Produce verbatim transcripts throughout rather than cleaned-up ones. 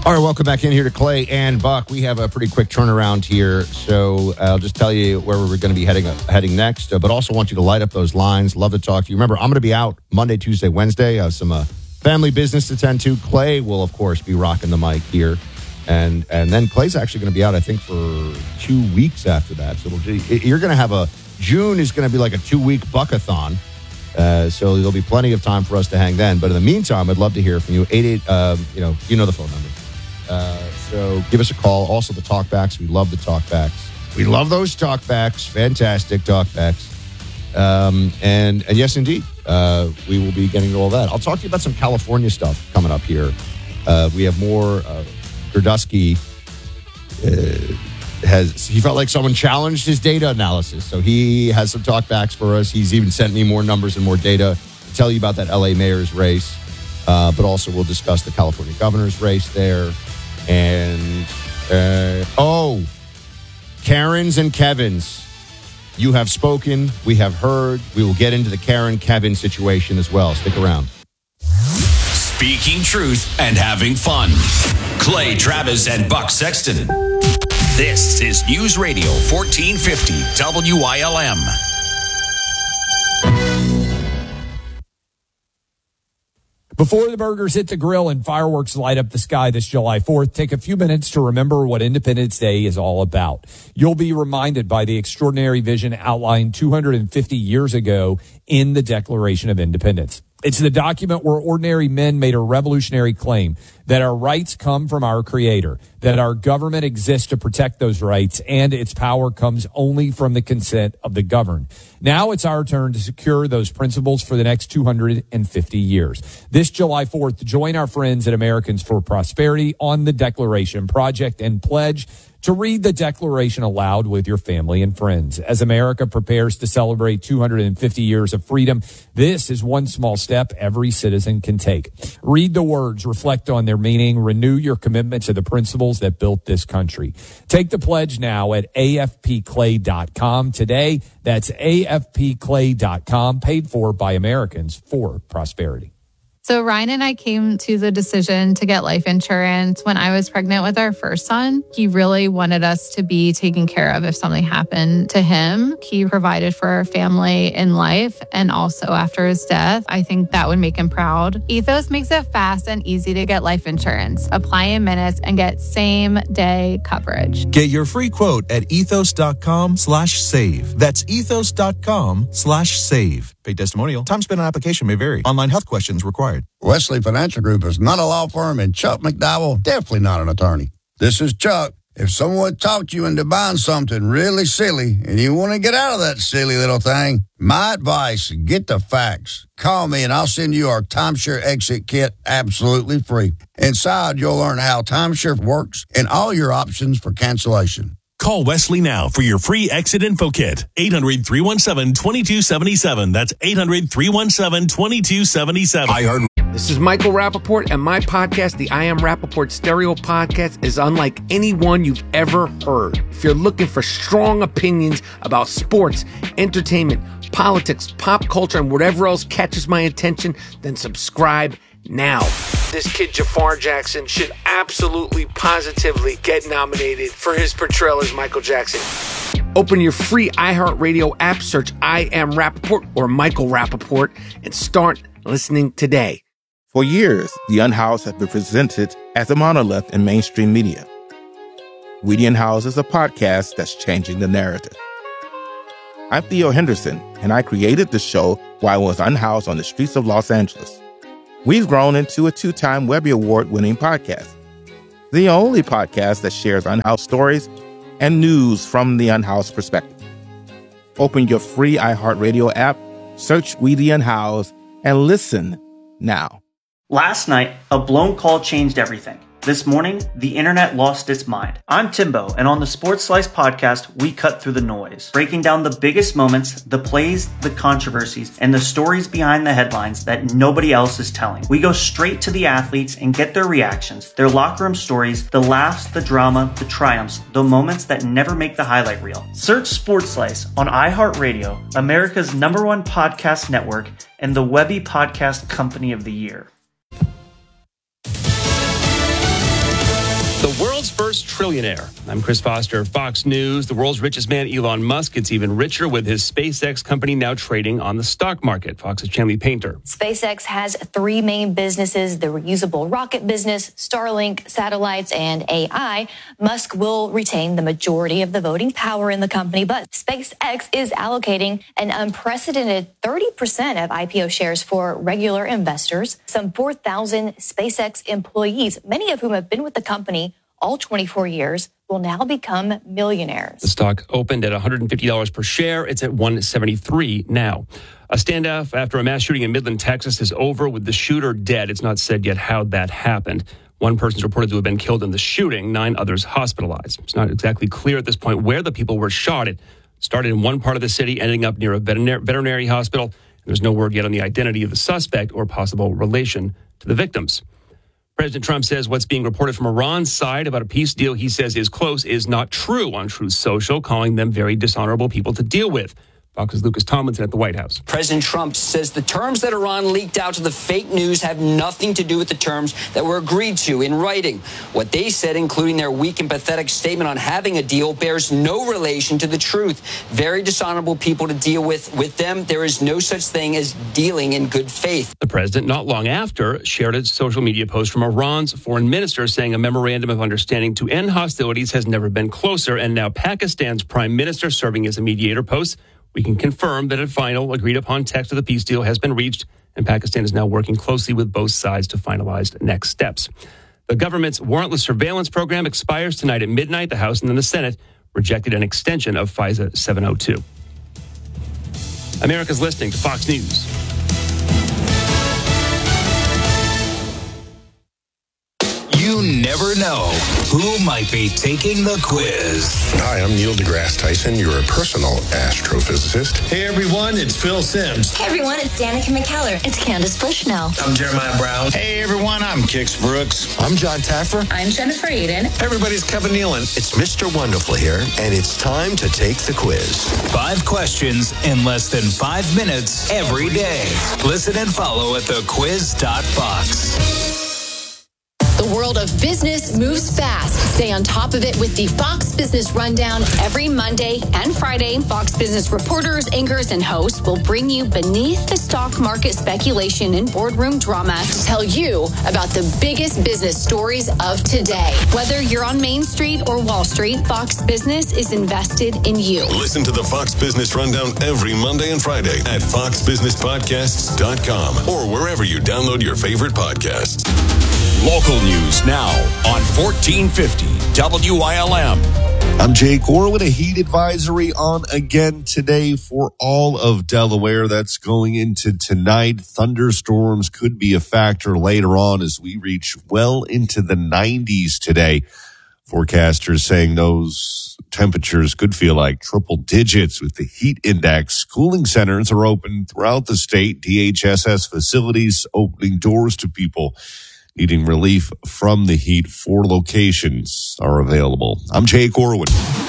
All right, welcome back in here to Clay and Buck. We have a pretty quick turnaround here, so I'll just tell you where we're going to be heading uh, heading next, uh, but also want you to light up those lines. Love to talk to you. Remember, I'm going to be out Monday, Tuesday, Wednesday. I have some uh, family business to tend to. Clay will, of course, be rocking the mic here, and and then Clay's actually going to be out, I think, for two weeks after that. So it'll, you're going to have a, June is going to be like a two-week Buckathon. Uh, so there'll be plenty of time for us to hang then. But in the meantime, I'd love to hear from you. eight eight, um, you know, you know the phone number. Uh, so give us a call. Also the talkbacks. We love the talkbacks. We love those talkbacks. Fantastic talkbacks. Um, and, and yes, indeed, uh, we will be getting to all that. I'll talk to you about some California stuff coming up here. Uh, we have more. Uh, Gerdusky uh, has, he felt like someone challenged his data analysis. So he has some talkbacks for us. He's even sent me more numbers and more data to tell you about that L A mayor's race. Uh, but also we'll discuss the California governor's race there. And, uh, oh, Karens and Kevins, you have spoken, we have heard. We will get into the Karen Kevin situation as well. Stick around. Speaking truth and having fun. Clay Travis and Buck Sexton. This is News Radio fourteen fifty W I L M. Before the burgers hit the grill and fireworks light up the sky this July fourth, take a few minutes to remember what Independence Day is all about. You'll be reminded by the extraordinary vision outlined two hundred fifty years ago in the Declaration of Independence. It's the document where ordinary men made a revolutionary claim that our rights come from our Creator, that our government exists to protect those rights, and its power comes only from the consent of the governed. Now it's our turn to secure those principles for the next two hundred fifty years. This July fourth, join our friends at Americans for Prosperity on the Declaration Project and pledge to read the Declaration aloud with your family and friends. As America prepares to celebrate two hundred fifty years of freedom, this is one small step every citizen can take. Read the words, reflect on their meaning, renew your commitment to the principles that built this country. Take the pledge now at A F P clay dot com today. That's A F P clay dot com, paid for by Americans for Prosperity. So Ryan and I came to the decision to get life insurance when I was pregnant with our first son. He really wanted us to be taken care of if something happened to him. He provided for our family in life and also after his death. I think that would make him proud. Ethos makes it fast and easy to get life insurance. Apply in minutes and get same day coverage. Get your free quote at ethos.com slash save. That's ethos.com slash save. Paid testimonial. Time spent on application may vary. Online health questions required. Wesley Financial Group is not a law firm, and Chuck McDowell definitely not an attorney. This is Chuck. If someone talked you into buying something really silly and you want to get out of that silly little thing, my advice, get the facts. Call me and I'll send you our timeshare exit kit absolutely free. Inside, you'll learn how timeshare works and all your options for cancellation. Call Wesley now for your free exit info kit. eight hundred, three one seven, two two seven seven. That's eight hundred, three one seven, two two seven seven. I heard. This is Michael Rappaport, and my podcast, the I Am Rappaport Stereo Podcast, is unlike anyone you've ever heard. If you're looking for strong opinions about sports, entertainment, politics, pop culture, and whatever else catches my attention, then subscribe now. This kid, Jafar Jackson, should absolutely, positively get nominated for his portrayal as Michael Jackson. Open your free iHeartRadio app, search I Am Rappaport or Michael Rappaport, and start listening today. For years, The Unhoused has been presented as a monolith in mainstream media. We the Unhoused is a podcast that's changing the narrative. I'm Theo Henderson, and I created the show while I was unhoused on the streets of Los Angeles. We've grown into a two-time Webby Award-winning podcast, the only podcast that shares unhoused stories and news from the unhoused perspective. Open your free iHeartRadio app, search We the Unhoused, and listen now. Last night, a blown call changed everything. This morning, the internet lost its mind. I'm Timbo, and on the Sports Slice podcast, we cut through the noise, breaking down the biggest moments, the plays, the controversies, and the stories behind the headlines that nobody else is telling. We go straight to the athletes and get their reactions, their locker room stories, the laughs, the drama, the triumphs, the moments that never make the highlight reel. Search Sports Slice on iHeartRadio, America's number one podcast network, and the Webby Podcast Company of the Year. trillionaire. I'm Chris Foster, Fox News. The world's richest man, Elon Musk, gets even richer with his SpaceX company now trading on the stock market. Fox's Chanley Painter. SpaceX has three main businesses: the reusable rocket business, Starlink, satellites, and A I. Musk will retain the majority of the voting power in the company, but SpaceX is allocating an unprecedented thirty percent of I P O shares for regular investors. Some four thousand SpaceX employees, many of whom have been with the company all twenty-four years, will now become millionaires. The stock opened at one hundred fifty dollars per share. It's at one seventy-three now. A standoff after a mass shooting in Midland, Texas is over with the shooter dead. It's not said yet how that happened. One person is reported to have been killed in the shooting, nine others hospitalized. It's not exactly clear at this point where the people were shot. It started in one part of the city, ending up near a veterinar- veterinary hospital. And there's no word yet on the identity of the suspect or possible relation to the victims. President Trump says what's being reported from Iran's side about a peace deal he says is close is not true on Truth Social, calling them very dishonorable people to deal with. Fox's Lucas Tomlinson at the White House. President Trump says the terms that Iran leaked out to the fake news have nothing to do with the terms that were agreed to in writing. What they said, including their weak and pathetic statement on having a deal, bears no relation to the truth. Very dishonorable people to deal with. With them, there is no such thing as dealing in good faith. The president, not long after, shared a social media post from Iran's foreign minister saying a memorandum of understanding to end hostilities has never been closer. And now Pakistan's prime minister serving as a mediator posts, we can confirm that a final agreed-upon text of the peace deal has been reached, and Pakistan is now working closely with both sides to finalize next steps. The government's warrantless surveillance program expires tonight at midnight. The House and then the Senate rejected an extension of FISA seven oh two. America's listening to Fox News. You never know who might be taking the quiz. Hi, I'm Neil deGrasse Tyson, your personal astrophysicist. Hey everyone, it's Phil Simms. Hey everyone, it's Danica McKellar. It's Candace Bushnell. I'm Jeremiah Brown. Hey everyone, I'm Kix Brooks. I'm John Taffer. I'm Jennifer Aiden. Hey everybody, it's Kevin Nealon. It's Mister Wonderful here, and it's time to take the quiz. Five questions in less than five minutes every day. Listen and follow at the quiz dot fox. The world of business moves fast. Stay on top of it with the Fox Business Rundown every Monday and Friday. Fox Business reporters, anchors, and hosts will bring you beneath the stock market speculation and boardroom drama to tell you about the biggest business stories of today. Whether you're on Main Street or Wall Street, Fox Business is invested in you. Listen to the Fox Business Rundown every Monday and Friday at fox business podcasts dot com or wherever you download your favorite podcasts. Local news now on fourteen fifty W I L M. I'm Jake Orwin. A heat advisory on again today for all of Delaware. That's going into tonight. Thunderstorms could be a factor later on as we reach well into the nineties today. Forecasters saying those temperatures could feel like triple digits with the heat index. Cooling centers are open throughout the state. D H S S facilities opening doors to people needing relief from the heat. Four locations are available. I'm Jake Orwin.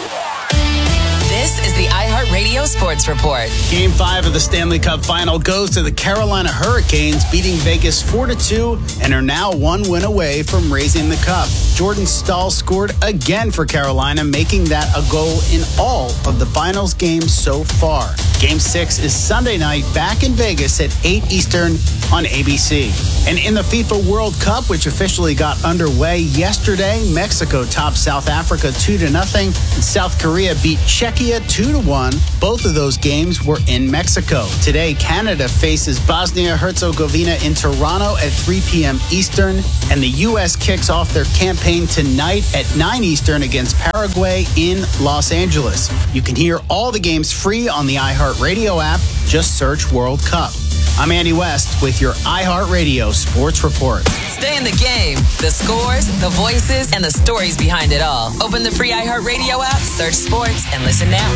This is the iHeartRadio Sports Report. Game five of the Stanley Cup Final goes to the Carolina Hurricanes, beating Vegas four to two and are now one win away from raising the cup. Jordan Staal scored again for Carolina, making that a goal in all of the finals games so far. Game six is Sunday night back in Vegas at eight Eastern on A B C. And in the FIFA World Cup, which officially got underway yesterday, Mexico topped South Africa two to nothing, and South Korea beat Czechia two to one. Both of those games were in Mexico. Today, Canada faces Bosnia-Herzegovina in Toronto at three p.m. Eastern, and the U S kicks off their campaign tonight at nine Eastern against Paraguay in Los Angeles. You can hear all the games free on the iHeartRadio app. Just search World Cup. I'm Andy West with your iHeartRadio Sports Report. Stay in the game. The scores, the voices, and the stories behind it all. Open the free iHeartRadio app, search sports, and listen now.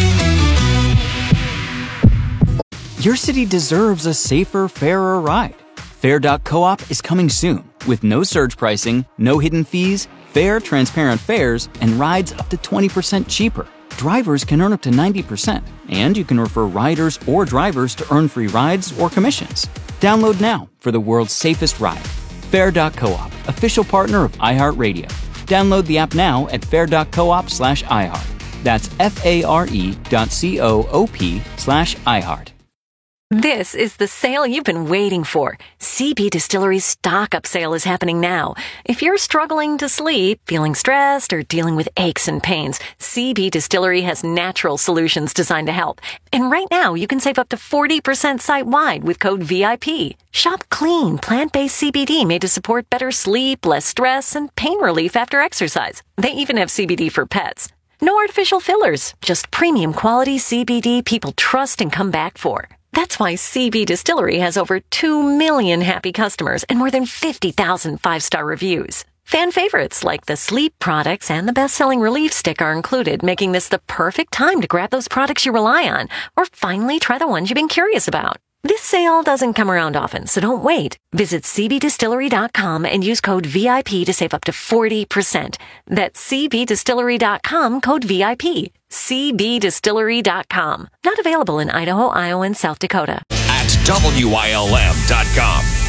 Your city deserves a safer, fairer ride. Fair dot coop is coming soon with no surge pricing, no hidden fees, fair, transparent fares, and rides up to twenty percent cheaper. Drivers can earn up to ninety percent, and you can refer riders or drivers to earn free rides or commissions. Download now for the world's safest ride. Fair dot coop, official partner of iHeartRadio. Download the app now at fair.coop slash iHeart. That's F-A-R-E dot C-O-O-P slash iHeart. This is the sale you've been waiting for. C B Distillery's stock up sale is happening now. If you're struggling to sleep, feeling stressed, or dealing with aches and pains, C B Distillery has natural solutions designed to help. And right now, you can save up to forty percent site-wide with code V I P. Shop clean, plant-based C B D made to support better sleep, less stress, and pain relief after exercise. They even have C B D for pets. No artificial fillers, just premium quality C B D people trust and come back for. That's why C B Distillery has over two million happy customers and more than fifty thousand five-star reviews. Fan favorites like the sleep products and the best-selling relief stick are included, making this the perfect time to grab those products you rely on or finally try the ones you've been curious about. This sale doesn't come around often, so don't wait. Visit C B distillery dot com and use code V I P to save up to forty percent. That's C B distillery dot com, code V I P. C B distillery dot com. Not available in Idaho, Iowa, and South Dakota. At W I L M dot com.